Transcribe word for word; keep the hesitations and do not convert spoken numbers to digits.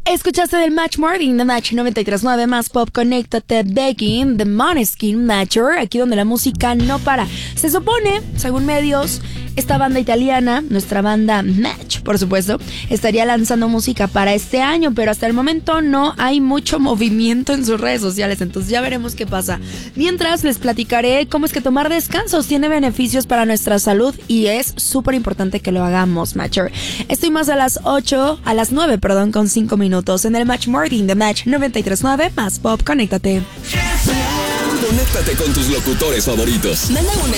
Escuchaste del Match Morning, The Match noventa y tres punto nueve más Pop, Conéctate, Begging, The Måneskin, Mature, aquí donde la música no para. Se supone, según medios, esta banda italiana, nuestra banda Match, por supuesto, estaría lanzando música para este año, pero hasta el momento no hay mucho movimiento en sus redes sociales, entonces ya veremos qué pasa. Mientras les platicaré cómo es que tomar descansos tiene beneficios para nuestra salud y es súper importante que lo hagamos, Matcher. Estoy más a las ocho, a las nueve, perdón, con cinco minutos en el Match Morning, The Match noventa y tres punto nueve más Pop, Conéctate. Conéctate con tus locutores favoritos. Manda un